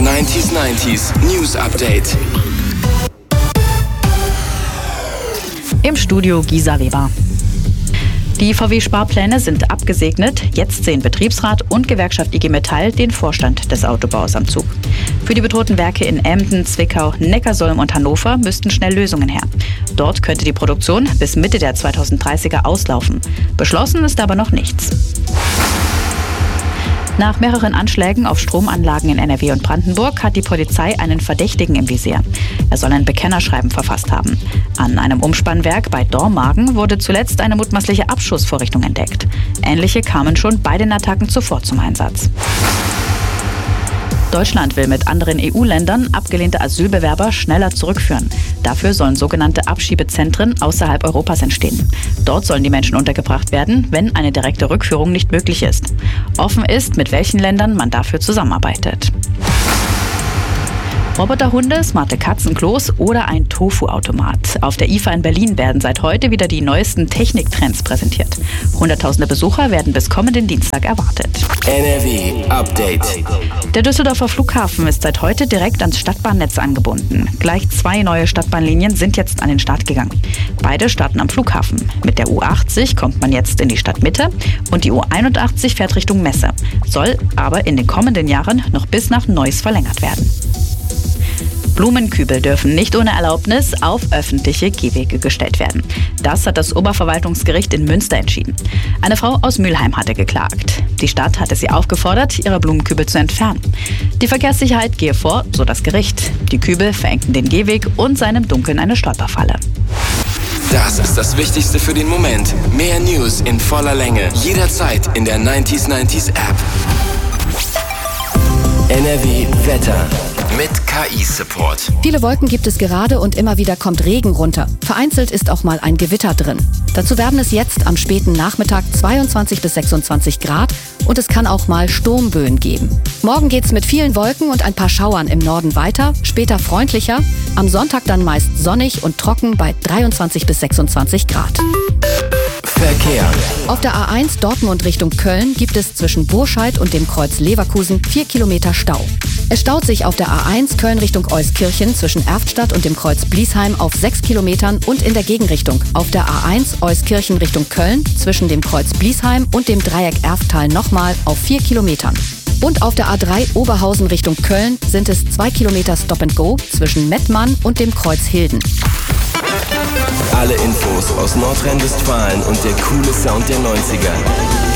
90s News Update. Im Studio Gisa Weber. Die VW-Sparpläne sind abgesegnet. Jetzt sehen Betriebsrat und Gewerkschaft IG Metall den Vorstand des Autobaus am Zug. Für die bedrohten Werke in Emden, Zwickau, Neckarsulm und Hannover müssten schnell Lösungen her. Dort könnte die Produktion bis Mitte der 2030er auslaufen. Beschlossen ist aber noch nichts. Nach mehreren Anschlägen auf Stromanlagen in NRW und Brandenburg hat die Polizei einen Verdächtigen im Visier. Er soll ein Bekennerschreiben verfasst haben. An einem Umspannwerk bei Dormagen wurde zuletzt eine mutmaßliche Abschussvorrichtung entdeckt. Ähnliche kamen schon bei den Attacken zuvor zum Einsatz. Deutschland will mit anderen EU-Ländern abgelehnte Asylbewerber schneller zurückführen. Dafür sollen sogenannte Abschiebezentren außerhalb Europas entstehen. Dort sollen die Menschen untergebracht werden, wenn eine direkte Rückführung nicht möglich ist. Offen ist, mit welchen Ländern man dafür zusammenarbeitet. Roboterhunde, smarte Katzenklos oder ein Tofu-Automat. Auf der IFA in Berlin werden seit heute wieder die neuesten Techniktrends präsentiert. Hunderttausende Besucher werden bis kommenden Dienstag erwartet. NRW Update. Der Düsseldorfer Flughafen ist seit heute direkt ans Stadtbahnnetz angebunden. Gleich 2 neue Stadtbahnlinien sind jetzt an den Start gegangen. Beide starten am Flughafen. Mit der U80 kommt man jetzt in die Stadtmitte und die U81 fährt Richtung Messe. Soll aber in den kommenden Jahren noch bis nach Neuss verlängert werden. Blumenkübel dürfen nicht ohne Erlaubnis auf öffentliche Gehwege gestellt werden. Das hat das Oberverwaltungsgericht in Münster entschieden. Eine Frau aus Mülheim hatte geklagt. Die Stadt hatte sie aufgefordert, ihre Blumenkübel zu entfernen. Die Verkehrssicherheit gehe vor, so das Gericht. Die Kübel verengten den Gehweg und seien im Dunkeln eine Stolperfalle. Das ist das Wichtigste für den Moment. Mehr News in voller Länge. Jederzeit in der 90s App. NRW Wetter. Mit KI-Support. Viele Wolken gibt es gerade und immer wieder kommt Regen runter. Vereinzelt ist auch mal ein Gewitter drin. Dazu werden es jetzt am späten Nachmittag 22 bis 26 Grad und es kann auch mal Sturmböen geben. Morgen geht's mit vielen Wolken und ein paar Schauern im Norden weiter, später freundlicher. Am Sonntag dann meist sonnig und trocken bei 23 bis 26 Grad. Verkehr. Auf der A1 Dortmund Richtung Köln gibt es zwischen Burscheid und dem Kreuz Leverkusen 4 Kilometer Stau. Es staut sich auf der A1 Köln Richtung Euskirchen zwischen Erftstadt und dem Kreuz Bliesheim auf 6 Kilometern und in der Gegenrichtung auf der A1 Euskirchen Richtung Köln zwischen dem Kreuz Bliesheim und dem Dreieck Erftal nochmal auf 4 Kilometern. Und auf der A3 Oberhausen Richtung Köln sind es 2 Kilometer Stop and Go zwischen Mettmann und dem Kreuz Hilden. Alle Infos aus Nordrhein-Westfalen und der coole Sound der 90er.